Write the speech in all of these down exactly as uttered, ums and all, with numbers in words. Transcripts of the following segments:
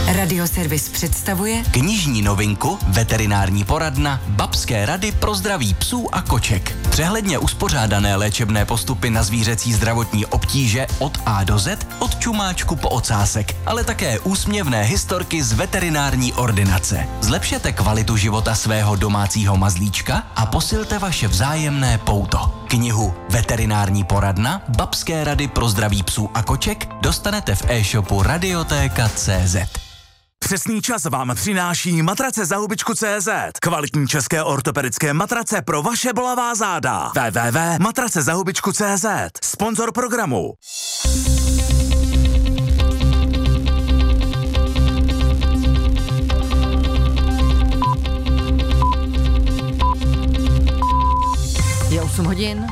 Radioservis představuje knižní novinku Veterinární poradna Babské rady pro zdraví psů a koček. Přehledně uspořádané léčebné postupy na zvířecí zdravotní obtíže od A do Z, od čumáčku po ocásek, ale také úsměvné historky z veterinární ordinace. Zlepšete kvalitu života svého domácího mazlíčka a posilte vaše vzájemné pouto. Knihu Veterinární poradna Babské rady pro zdraví psů a koček dostanete v e-shopu radiotéka tečka cé zet. Přesný čas vám přináší matrace za hubičku tečka cé zet. Kvalitní české ortopedické matrace pro vaše bolavá záda. w w w tečka matrace za hubičku tečka cé zet. Sponzor programu. Je osm hodin.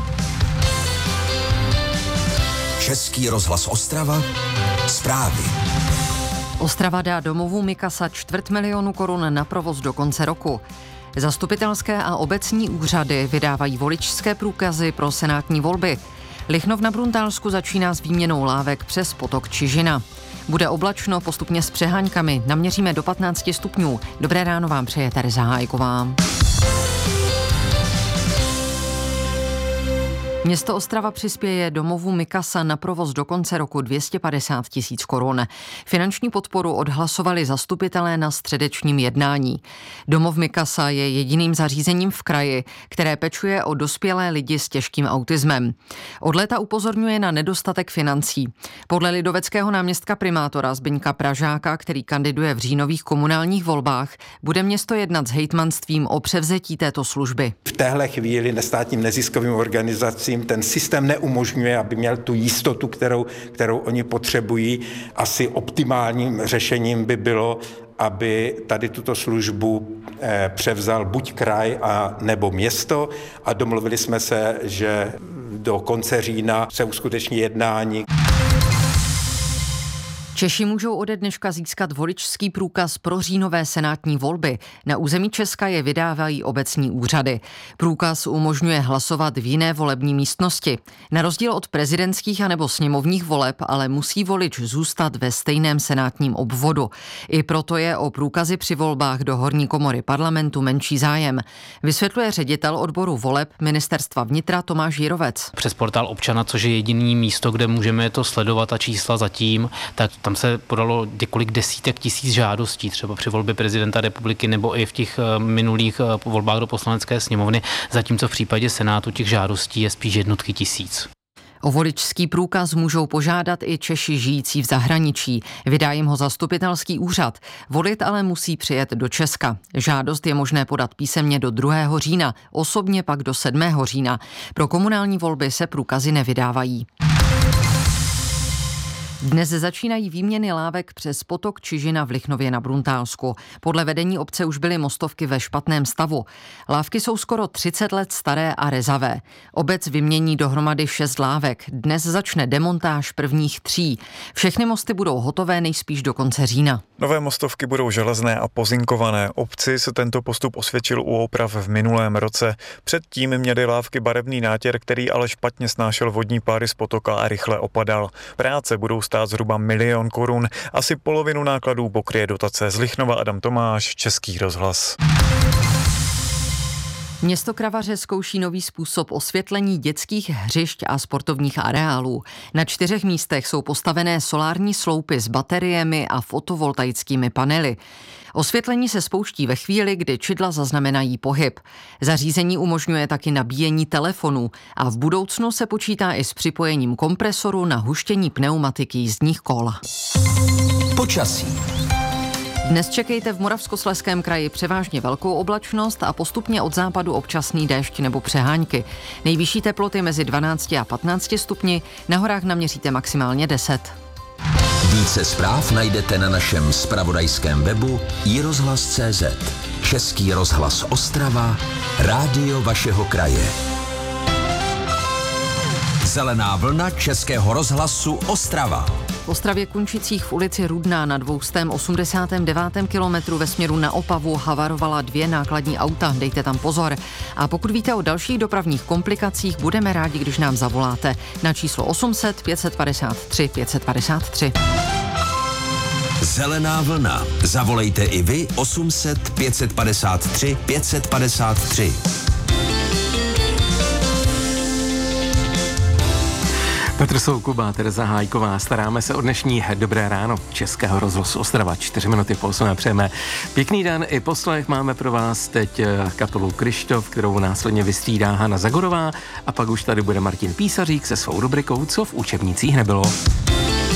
Český rozhlas Ostrava. Zprávy. Ostrava dá domovu Mikasa čtvrt milionu korun na provoz do konce roku. Zastupitelské a obecní úřady vydávají voličské průkazy pro senátní volby. Lichnov na Bruntálsku začíná s výměnou lávek přes potok Čižina. Bude oblačno, postupně s přeháňkami. Naměříme do patnácti stupňů. Dobré ráno vám přeje Tereza Hájková. Město Ostrava přispěje domovu Mikasa na provoz do konce roku dvě stě padesát tisíc korun. Finanční podporu odhlasovali zastupitelé na středečním jednání. Domov Mikasa je jediným zařízením v kraji, které pečuje o dospělé lidi s těžkým autismem. Od léta upozorňuje na nedostatek financí. Podle lidoveckého náměstka primátora Zbyňka Pražáka, který kandiduje v říjnových komunálních volbách, bude město jednat s hejtmanstvím o převzetí této služby. V téhle chvíli nestátním neziskovým organizacím ten systém neumožňuje, aby měl tu jistotu, kterou, kterou oni potřebují. Asi optimálním řešením by bylo, aby tady tuto službu eh, převzal buď kraj a nebo město, a domluvili jsme se, že do konce října se uskuteční jednání. Češi můžou ode dneška získat voličský průkaz pro říjnové senátní volby. Na území Česka je vydávají obecní úřady. Průkaz umožňuje hlasovat v jiné volební místnosti. Na rozdíl od prezidentských anebo sněmovních voleb ale musí volič zůstat ve stejném senátním obvodu. I proto je o průkazy při volbách do horní komory parlamentu menší zájem. Vysvětluje ředitel odboru voleb Ministerstva vnitra Tomáš Jirovec. Přes portál občana, což je jediný místo, kde můžeme to sledovat a čísla zatím, tak tam se podalo několik desítek tisíc žádostí, třeba při volbě prezidenta republiky nebo i v těch minulých volbách do poslanecké sněmovny, zatímco v případě Senátu těch žádostí je spíš jednotky tisíc. O voličský průkaz můžou požádat i Češi žijící v zahraničí. Vydá jim ho zastupitelský úřad. Volit ale musí přijet do Česka. Žádost je možné podat písemně do druhého října, osobně pak do sedmého října. Pro komunální volby se průkazy nevydávají. Dnes začínají výměny lávek přes potok Čižina v Lichnově na Bruntálsku. Podle vedení obce už byly mostovky ve špatném stavu. Lávky jsou skoro třicet let staré a rezavé. Obec vymění dohromady šest lávek. Dnes začne demontáž prvních tří. Všechny mosty budou hotové nejspíš do konce října. Nové mostovky budou železné a pozinkované. Obci se tento postup osvědčil u oprav v minulém roce. Předtím měly lávky barevný nátěr, který ale špatně snášel vodní páry z potoka a rychle opadal. Práce budou stát zhruba milion korun. Asi polovinu nákladů pokryje dotace. Z Lichnova Adam Tomáš, Český rozhlas. Město Kravaře zkouší nový způsob osvětlení dětských hřišť a sportovních areálů. Na čtyřech místech jsou postavené solární sloupy s bateriemi a fotovoltaickými panely. Osvětlení se spouští ve chvíli, kdy čidla zaznamenají pohyb. Zařízení umožňuje taky nabíjení telefonů a v budoucnu se počítá i s připojením kompresoru na huštění pneumatiky jízdních kol. Počasí. Dnes čekejte v Moravskoslezském kraji převážně velkou oblačnost a postupně od západu občasný déšť nebo přeháňky. Nejvyšší teploty mezi dvanácti a patnácti stupni, na horách naměříte maximálně deset. Více zpráv najdete na našem zpravodajském webu i rozhlas tečka cé zet. Český rozhlas Ostrava, rádio vašeho kraje. Zelená vlna Českého rozhlasu Ostrava. V Ostravě Kunčicích v ulici Rudná na dvě stě osmdesátém devátém kilometru ve směru na Opavu havarovala dvě nákladní auta, dejte tam pozor. A pokud víte o dalších dopravních komplikacích, budeme rádi, když nám zavoláte na číslo osm set pět set padesát tři pět set padesát tři. Zelená vlna. Zavolejte i vy osm set pět padesát tři pět padesát tři. Petr Soukuba, Tereza Hájková, staráme se o dnešní Dobré ráno Českého rozhlasu Ostrava. Čtyři minuty po osmé přejeme. Pěkný den i poslech máme pro vás teď kapelu Kryštof, kterou následně vystřídá Hana Zagorová a pak už tady bude Martin Písařík se svou rubrikou Co v učebnicích nebylo.